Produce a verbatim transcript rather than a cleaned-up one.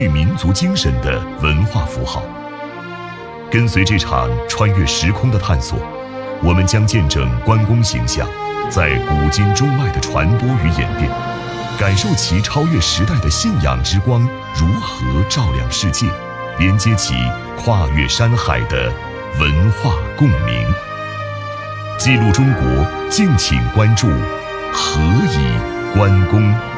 与民族精神的文化符号。跟随这场穿越时空的探索，我们将见证关公形象在古今中外的传播与演变，感受其超越时代的信仰之光如何照亮世界，连接起跨越山海的文化共鸣。记录中国，敬请关注何以关公。